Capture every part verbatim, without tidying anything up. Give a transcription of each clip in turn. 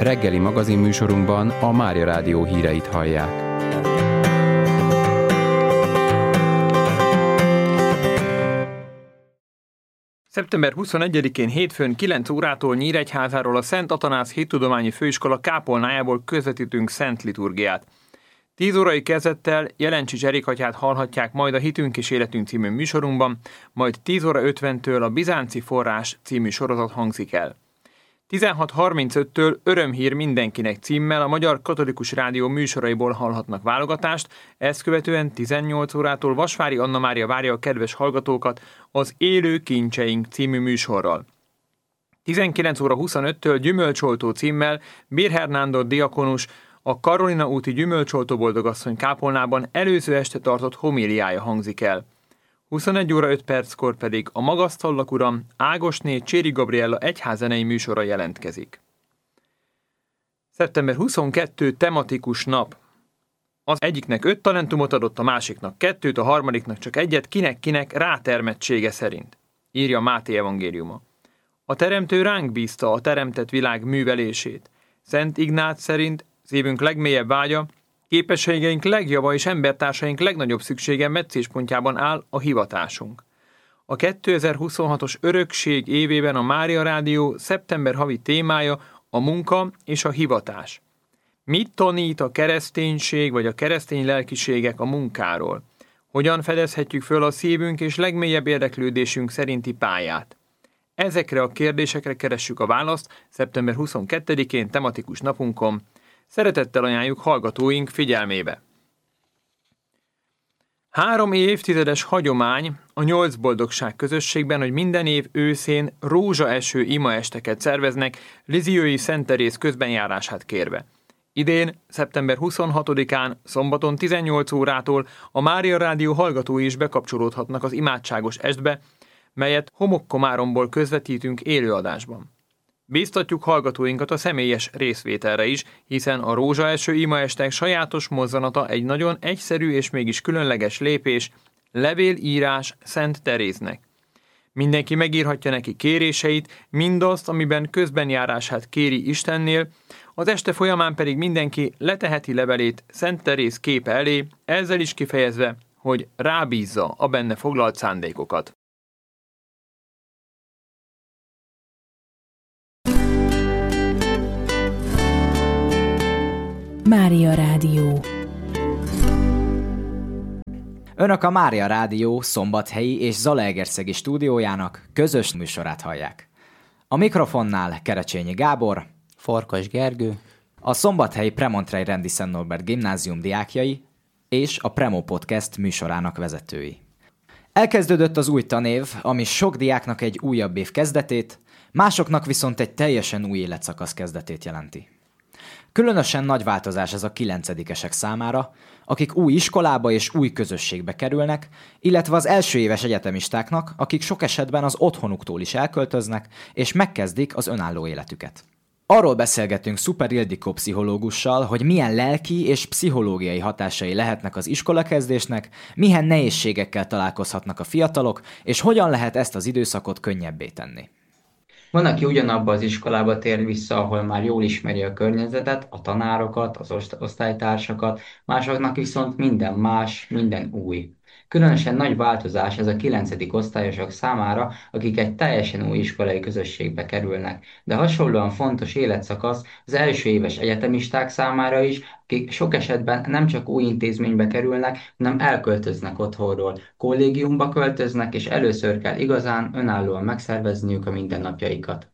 Reggeli magazinműsorunkban a Mária Rádió híreit hallják. szeptember huszonegyedikén hétfőn kilenc órától Nyíregyházáról a Szent Atanáz Hittudományi Főiskola kápolnájából közvetítünk szent liturgiát. tíz órai kezdettel Jelencsics Erik atyát hallhatják majd a Hitünk és Életünk című műsorunkban, majd tíz óra ötventől a Bizánci Forrás című sorozat hangzik el. tizenhat harmincöttől Örömhír mindenkinek címmel a Magyar Katolikus Rádió műsoraiból hallhatnak válogatást, ezt követően tizennyolc órától Vasvári Anna Mária várja a kedves hallgatókat az Élő Kincseink című műsorral. tizenkilenc óra huszonöttől Gyümölcsoltó címmel Birher Nándor diakonus a Karolina úti Gyümölcsoltó Boldogasszony kápolnában előző este tartott homíliája hangzik el. huszonegy óra öt perckor pedig a Magasztallak Uram Ágosné Cséri Gabriella egyházzenei műsora jelentkezik. szeptember huszonkettedike tematikus nap. Az egyiknek öt talentumot adott, a másiknak kettőt, a harmadiknak csak egyet, kinek-kinek rátermettsége szerint, írja Máté evangéliuma. A teremtő ránk bízta a teremtett világ művelését. Szent Ignác szerint szívünk legmélyebb vágya, képességeink legjava és embertársaink legnagyobb szüksége meccéspontjában áll a hivatásunk. A kétezer-huszonhatos örökség évében a Mária Rádió szeptember havi témája a munka és a hivatás. Mit tanít a kereszténység vagy a keresztény lelkiségek a munkáról? Hogyan fedezhetjük föl a szívünk és legmélyebb érdeklődésünk szerinti pályát? Ezekre a kérdésekre keressük a választ szeptember huszonkettedikén tematikus napunkon. Szeretettel ajánljuk hallgatóink figyelmébe. Három évtizedes hagyomány a Nyolc Boldogság közösségben, hogy minden év őszén rózsaeső imaesteket szerveznek Liziói Szent Teréz közbenjárását kérve. Idén, szeptember huszonhatodikán, szombaton tizennyolc órától a Mária Rádió hallgatói is bekapcsolódhatnak az imádságos estbe, melyet Homokkomáromból közvetítünk élőadásban. Bíztatjuk hallgatóinkat a személyes részvételre is, hiszen a rózsaeső imaestek sajátos mozzanata egy nagyon egyszerű és mégis különleges lépés, levélírás Szent Teréznek. Mindenki megírhatja neki kéréseit, mindazt, amiben közbenjárását kéri Istennél, az este folyamán pedig mindenki leteheti levelét Szent Teréz képe elé, ezzel is kifejezve, hogy rábízza a benne foglalt szándékokat. Mária Rádió. Önök a Mária Rádió szombathelyi és Zalaegerszegi stúdiójának közös műsorát hallják. A mikrofonnál Kerecsényi Gábor, Farkas Gergő, a szombathelyi Premontrei Rendi Szent Norbert gimnázium diákjai és a Premo Podcast műsorának vezetői. Elkezdődött az új tanév, ami sok diáknak egy újabb év kezdetét, másoknak viszont egy teljesen új életszakasz kezdetét jelenti. Különösen nagy változás ez a kilencedikesek számára, akik új iskolába és új közösségbe kerülnek, illetve az első éves egyetemistáknak, akik sok esetben az otthonuktól is elköltöznek, és megkezdik az önálló életüket. Arról beszélgetünk Szuper Ildikó pszichológussal, hogy milyen lelki és pszichológiai hatásai lehetnek az iskolakezdésnek, milyen nehézségekkel találkozhatnak a fiatalok, és hogyan lehet ezt az időszakot könnyebbé tenni. Van, aki ugyanabba az iskolába tér vissza, ahol már jól ismeri a környezetet, a tanárokat, az osztálytársakat, másoknak viszont minden más, minden új. Különösen nagy változás ez a kilencedik osztályosok számára, akik egy teljesen új iskolai közösségbe kerülnek, de hasonlóan fontos életszakasz az első éves egyetemisták számára is, akik sok esetben nem csak új intézménybe kerülnek, hanem elköltöznek otthonról, kollégiumba költöznek, és először kell igazán önállóan megszervezniük a mindennapjaikat.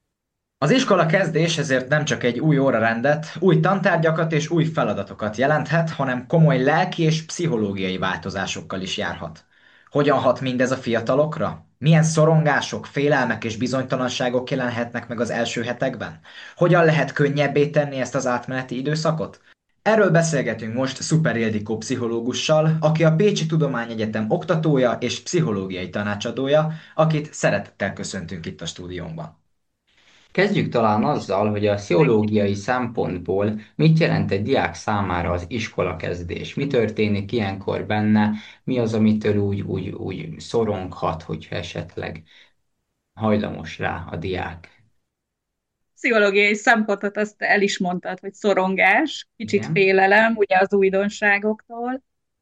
Az iskola kezdés ezért nem csak egy új órarendet, új tantárgyakat és új feladatokat jelenthet, hanem komoly lelki és pszichológiai változásokkal is járhat. Hogyan hat mindez a fiatalokra? Milyen szorongások, félelmek és bizonytalanságok jelenhetnek meg az első hetekben? Hogyan lehet könnyebbé tenni ezt az átmeneti időszakot? Erről beszélgetünk most Szuper Ildikó pszichológussal, aki a Pécsi Tudományegyetem oktatója és pszichológiai tanácsadója, akit szeretettel köszöntünk itt a stúdiónkban. Kezdjük talán azzal, hogy a pszichológiai szempontból mit jelent egy diák számára az iskolakezdés. Mi történik ilyenkor benne, mi az, amitől úgy, úgy, úgy szoronghat, hogyha esetleg hajlamos rá a diák. pszichológiai szempontot azt el is mondtad, hogy szorongás, kicsit Igen. félelem, ugye az újdonságoktól,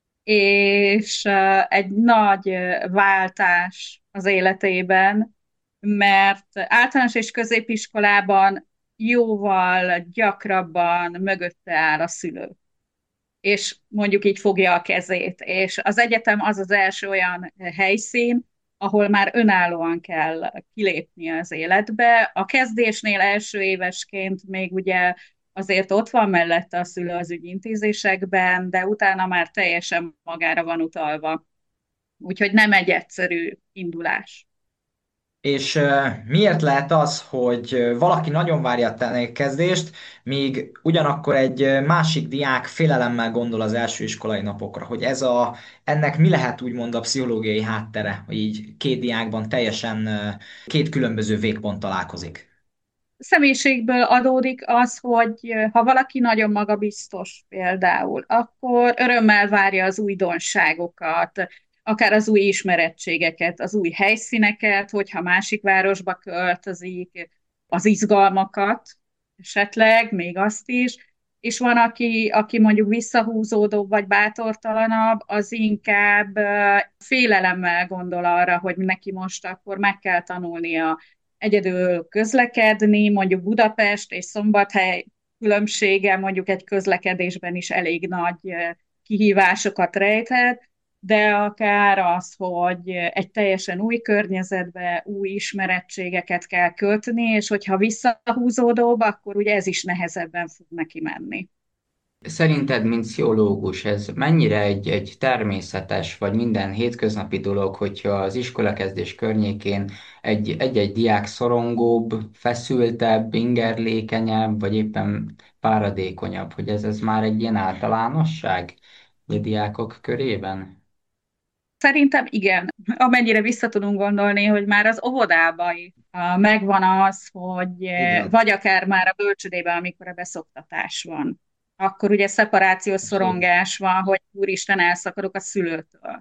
és uh, egy nagy uh, váltás az életében, mert általános és középiskolában jóval gyakrabban mögötte áll a szülő, és mondjuk így fogja a kezét. És az egyetem az az első olyan helyszín, ahol már önállóan kell kilépni az életbe. A kezdésnél első évesként még ugye azért ott van mellette a szülő az ügyintézésekben, de utána már teljesen magára van utalva. Úgyhogy nem egy egyszerű indulás. És uh, miért lehet az, hogy uh, valaki nagyon várja a kezdést, míg ugyanakkor egy uh, másik diák félelemmel gondol az első iskolai napokra, hogy ez a, ennek mi lehet úgymond a pszichológiai háttere, hogy így két diákban teljesen uh, két különböző végpont találkozik? Személyiségből adódik az, hogy ha valaki nagyon magabiztos például, akkor örömmel várja az újdonságokat, akár az új ismerettségeket, az új helyszíneket, hogyha másik városba költözik, az izgalmakat, esetleg még azt is, és van, aki, aki mondjuk visszahúzódóbb vagy bátortalanabb, az inkább félelemmel gondol arra, hogy neki most akkor meg kell tanulnia egyedül közlekedni, mondjuk Budapest és Szombathely különbsége mondjuk egy közlekedésben is elég nagy kihívásokat rejthet, de akár az, hogy egy teljesen új környezetbe új ismerettségeket kell költeni, és hogyha visszahúzódóbb, akkor ugye ez is nehezebben fog neki menni. Szerinted, mint pszichológus, ez mennyire egy, egy természetes, vagy minden hétköznapi dolog, hogyha az iskolakezdés környékén egy, egy-egy diák szorongóbb, feszültebb, ingerlékenyebb, vagy éppen páradékonyabb, hogy ez, ez már egy ilyen általánosság a diákok körében? Szerintem igen. Amennyire vissza tudunk gondolni, hogy már az óvodában is ah, megvan az, hogy eh, Igen, vagy akár már a bölcsődében, amikor a beszoktatás van, akkor ugye szeparációs abszolút. szorongás van, hogy úristen, elszakadok a szülőtől.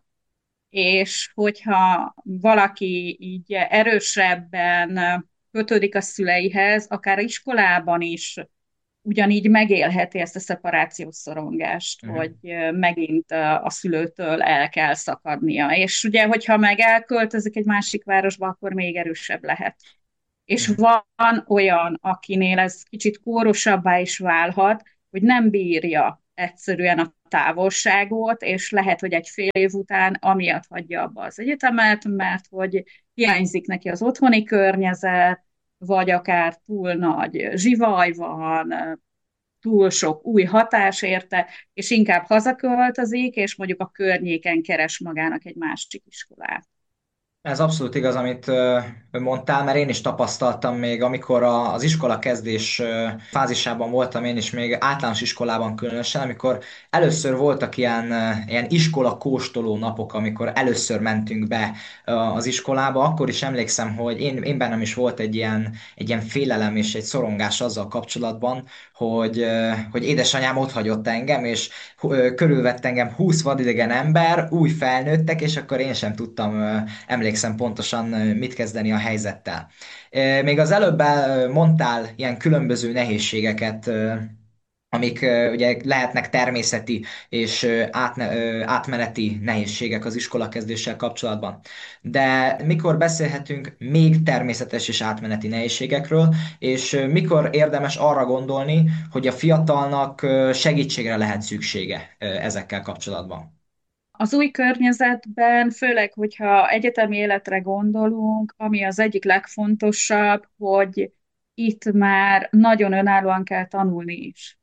És hogyha valaki így erősebben kötődik a szüleihez, akár iskolában is ugyanígy megélheti ezt a szeparációs szorongást, Mhm. hogy megint a szülőtől el kell szakadnia. És ugye, hogyha meg elköltözik egy másik városba, akkor még erősebb lehet. És Mhm. van olyan, akinél ez kicsit kórosabbá is válhat, hogy nem bírja egyszerűen a távolságot, és lehet, hogy egy fél év után amiatt hagyja abba az egyetemet, mert hogy hiányzik neki az otthoni környezet, vagy akár túl nagy zsivaj van, túl sok új hatás érte, és inkább hazaköltözik, és mondjuk a környéken keres magának egy másik iskolát. Ez abszolút igaz, amit ö, mondtál, mert én is tapasztaltam még, amikor a, az iskola kezdés ö, fázisában voltam, én is még általános iskolában különösen, amikor először voltak ilyen, ö, ilyen iskola kóstoló napok, amikor először mentünk be ö, az iskolába, akkor is emlékszem, hogy én, én bennem is volt egy ilyen, egy ilyen félelem és egy szorongás azzal kapcsolatban, hogy, ö, hogy édesanyám ott hagyott engem, és ö, körülvett engem húsz vadidegen ember, új felnőttek, és akkor én sem tudtam ö, emlékszem pontosan, mit kezdeni a helyzettel. Még az előbb mondtál ilyen különböző nehézségeket, amik ugye lehetnek természeti és átne, átmeneti nehézségek az iskolakezdéssel kapcsolatban. De mikor beszélhetünk még természetes és átmeneti nehézségekről, és mikor érdemes arra gondolni, hogy a fiatalnak segítségre lehet szüksége ezekkel kapcsolatban? Az új környezetben, főleg, hogyha egyetemi életre gondolunk, ami az egyik legfontosabb, hogy itt már nagyon önállóan kell tanulni is.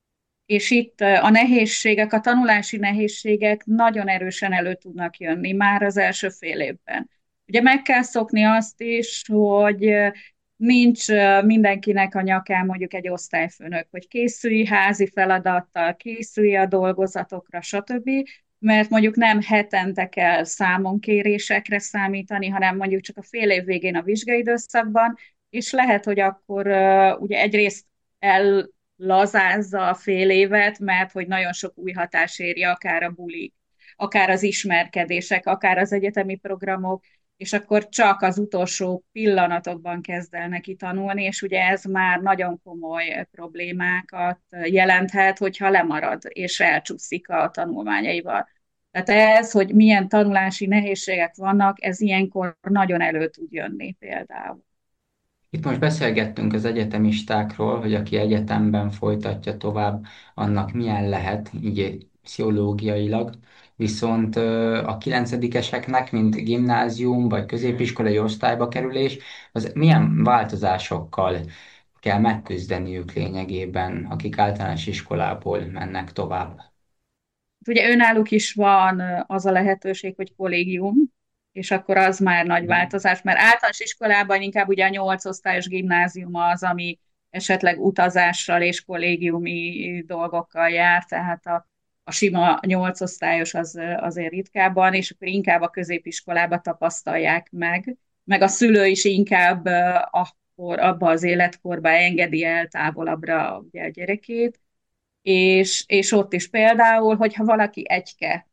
És itt a nehézségek, a tanulási nehézségek nagyon erősen elő tudnak jönni már az első fél évben. Ugye meg kell szokni azt is, hogy nincs mindenkinek a nyakán mondjuk egy osztályfőnök, hogy készülj házi feladattal, készülj a dolgozatokra, stb. Mert mondjuk nem hetente kell számonkérésekre számítani, hanem mondjuk csak a fél év végén a vizsgaidőszakban, és lehet, hogy akkor uh, ugye egyrészt el lazázza a fél évet, mert hogy nagyon sok új hatás éri, akár a bulik, akár az ismerkedések, akár az egyetemi programok, és akkor csak az utolsó pillanatokban kezd el neki tanulni, és ugye ez már nagyon komoly problémákat jelenthet, hogyha lemarad és elcsúszik a tanulmányaival. Tehát ez, hogy milyen tanulási nehézségek vannak, ez ilyenkor nagyon elő tud jönni például. Itt most beszélgettünk az egyetemistákról, hogy aki egyetemben folytatja tovább, annak milyen lehet, így pszichológiailag. Viszont ö, a kilencedikeseknek, mint gimnázium vagy középiskolai osztályba kerülés, az milyen változásokkal kell megküzdeniük lényegében, akik általános iskolából mennek tovább. Ugye önálluk is van az a lehetőség, hogy kollégium, és akkor az már nagy változás, mert általános iskolában inkább ugye a nyolc osztályos gimnázium az, ami esetleg utazással és kollégiumi dolgokkal jár, tehát a, a sima nyolc osztályos az azért ritkábban, és akkor inkább a középiskolába tapasztalják meg, meg a szülő is inkább akkor abba az életkorba engedi el távolabbra ugye a gyerekét, és, és ott is például, hogyha valaki egyke,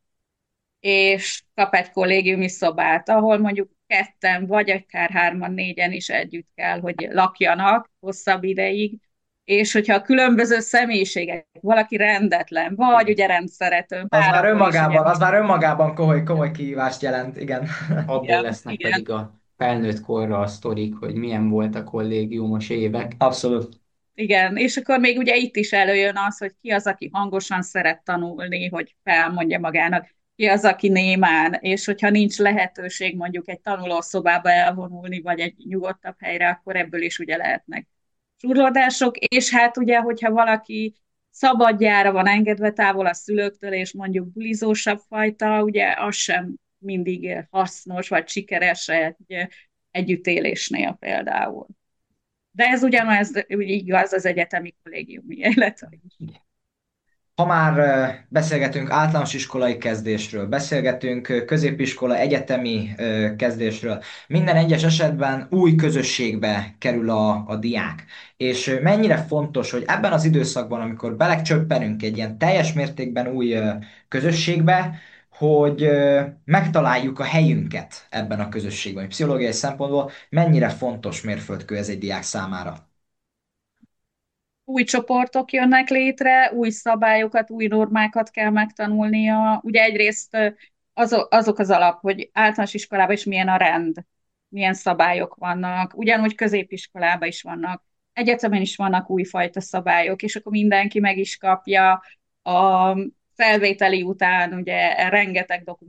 és kap egy kollégiumi szobát, ahol mondjuk ketten, vagy akár hárman, négyen is együtt kell, hogy lakjanak hosszabb ideig, és hogyha a különböző személyiségek, valaki rendetlen, vagy ugye rendszerető, Az már önmagában, ugye, az már önmagában komoly, komoly kihívást jelent, igen. Abból igen, lesznek igen. pedig a felnőtt korra a sztorik, hogy milyen volt a kollégiumos évek. Abszolút. Igen, és akkor még ugye itt is előjön az, hogy ki az, aki hangosan szeret tanulni, hogy felmondja magának, ki az, aki némán, és hogyha nincs lehetőség mondjuk egy tanulószobába elvonulni, vagy egy nyugodtabb helyre, akkor ebből is ugye lehetnek surlódások, és hát ugye, hogyha valaki szabadjára van engedve távol a szülőktől, és mondjuk bulizósabb fajta, ugye az sem mindig hasznos, vagy sikeres egy együttélésnél például. De ez ugyanaz úgy igaz az egyetemi kollégiumi életre is. Ha már ö, beszélgetünk általános iskolai kezdésről, beszélgetünk ö, középiskola, egyetemi ö, kezdésről, minden egyes esetben új közösségbe kerül a, a diák. És ö, mennyire fontos, hogy ebben az időszakban, amikor belecsöppenünk egy ilyen teljes mértékben új ö, közösségbe, hogy ö, megtaláljuk a helyünket ebben a közösségben. Pszichológiai szempontból mennyire fontos mérföldkő ez egy diák számára? Új csoportok jönnek létre, új szabályokat, új normákat kell megtanulnia. Ugye egyrészt azok, azok az alap, hogy általános iskolában is milyen a rend, milyen szabályok vannak, ugyanúgy középiskolában is vannak, egyetemen is vannak újfajta szabályok, és akkor mindenki meg is kapja a felvételi után ugye rengeteg dokumentumot,